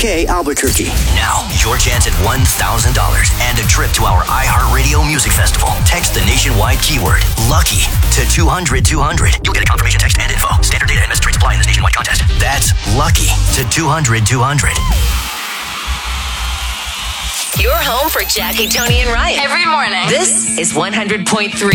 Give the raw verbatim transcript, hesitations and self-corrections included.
K Albuquerque. Now, your chance at one thousand dollars and a trip to our iHeartRadio Music Festival. Text the nationwide keyword LUCKY to two hundred two hundred. You'll get a confirmation text and info. Standard data and message rates apply in this nationwide contest. That's LUCKY to two hundred two hundred. Your home for Jackie, Tony, and Ryan. Every morning. This is one hundred point three.